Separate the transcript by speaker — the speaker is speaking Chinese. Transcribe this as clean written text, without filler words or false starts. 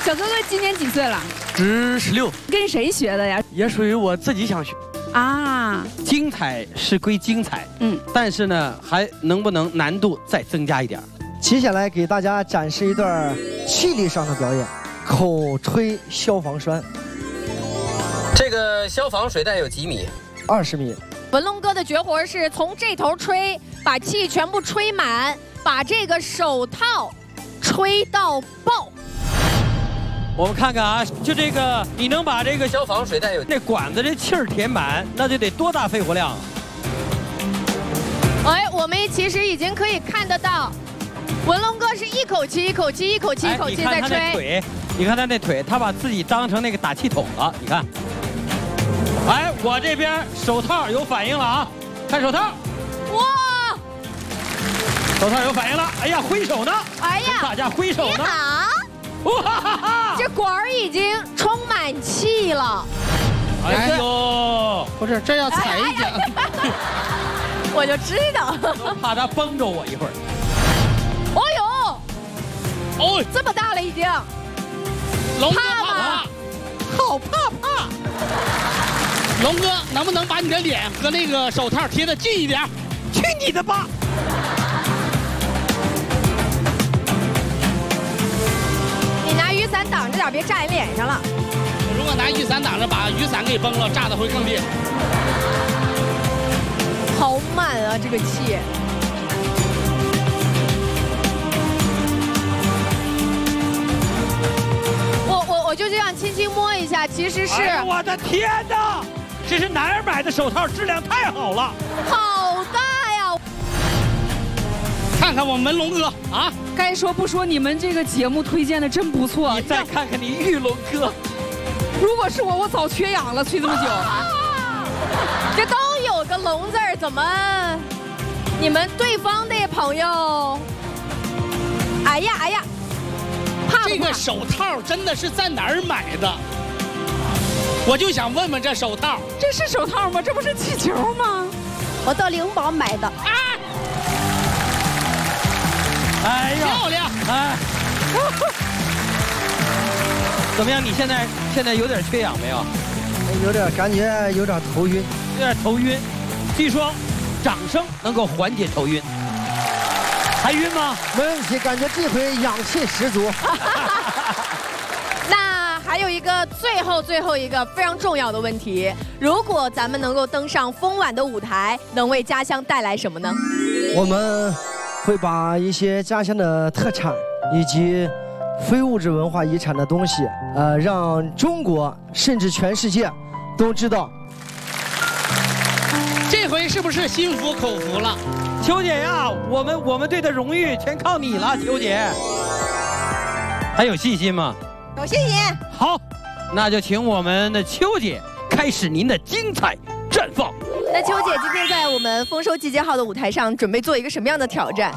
Speaker 1: 小哥哥今年几岁了？
Speaker 2: 值16。
Speaker 1: 跟谁学的呀？
Speaker 2: 也属于我自己想学。
Speaker 1: 啊，
Speaker 2: 精彩是归精彩，但是呢，还能不能难度再增加一点？
Speaker 3: 接下来给大家展示一段气力上的表演，口吹消防栓。
Speaker 4: 这个消防水带有几米
Speaker 3: ？20米。
Speaker 5: 文龙哥的绝活是从这头吹，把气全部吹满，把这个手套吹到爆。
Speaker 2: 我们看看啊，就这个，你能把这个
Speaker 4: 消防水带有
Speaker 2: 那管子这气儿填满，那就得多大肺活量啊！
Speaker 5: 哎，我们其实已经可以看得到，文龙哥是一口气一口气一口气一口气在吹。
Speaker 2: 你看他那腿，他把自己当成那个打气筒了。你看，哎，我这边手套有反应了啊！看手套，
Speaker 5: 哇，
Speaker 2: 手套有反应了。哎呀，挥手呢！
Speaker 5: 哎呀，
Speaker 2: 大家挥手呢！
Speaker 5: 你好。哇哈哈！这管儿已经充满气了。
Speaker 2: 哎呦，
Speaker 6: 不是，这要踩一脚。
Speaker 5: 我就知道，
Speaker 2: 怕他崩着我一会儿。
Speaker 5: 哦呦，哦，这么大了已经。
Speaker 6: 龙哥
Speaker 5: 怕吗？
Speaker 6: 好怕。龙哥，能不能把你的脸和那个手套贴得近一点？
Speaker 2: 去你的吧！
Speaker 5: 雨伞挡着点，别炸人脸上了。
Speaker 6: 如果拿雨伞挡着，把雨伞给崩了，炸的会更厉害。
Speaker 5: 好满啊，这个气。我就这样轻轻摸一下，其实是。
Speaker 2: 哎、我的天哪！这是哪儿买的手套？质量太好了。
Speaker 5: 好大呀！
Speaker 6: 看看我们文龙哥啊。
Speaker 1: 该说不说，你们这个节目推荐的真不错。
Speaker 2: 你再看看你玉龙哥，
Speaker 1: 如果是我早缺氧了，吹这么久。
Speaker 5: 这都有个龙字儿，怎么？你们对方的朋友？哎呀哎呀，怕不怕？
Speaker 6: 这个手套真的是在哪儿买的？我就想问问这手套。
Speaker 1: 这是手套吗？这不是气球吗？
Speaker 5: 我到灵宝买的。啊！
Speaker 2: 哎呀，
Speaker 6: 漂亮！
Speaker 2: 哎，怎么样？你现在有点缺氧没有？
Speaker 3: 有点感觉有点头晕，
Speaker 2: 有点头晕。据说掌声能够缓解头晕，还晕吗？
Speaker 3: 没问题，感觉这回氧气十足。
Speaker 5: 那还有一个最后一个非常重要的问题：如果咱们能够登上风晚的舞台，能为家乡带来什么呢？
Speaker 3: 我们会把一些家乡的特产以及非物质文化遗产的东西，让中国甚至全世界都知道。
Speaker 6: 这回是不是心服口服了？
Speaker 2: 秋姐呀，我们队的荣誉全靠你了，秋姐。还有信心吗？
Speaker 5: 有信心。
Speaker 2: 好，那就请我们的秋姐开始您的精彩绽放。
Speaker 5: 那秋姐今天在我们丰收集结号的舞台上，准备做一个什么样的挑战？